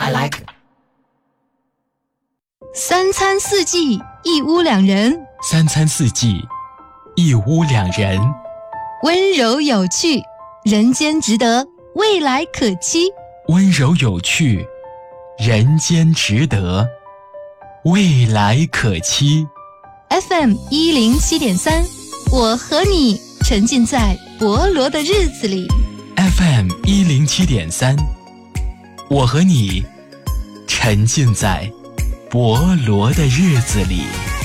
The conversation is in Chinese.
I like。 三餐四季一屋两人， 三餐四季一屋两人， 温柔有趣，人间值得，未来可期。 温柔有趣，人间值得，未来可期。 FM 107.3，我和你沉浸在博罗的日子里。 FM 107.3，我和你沉浸在博罗的日子里。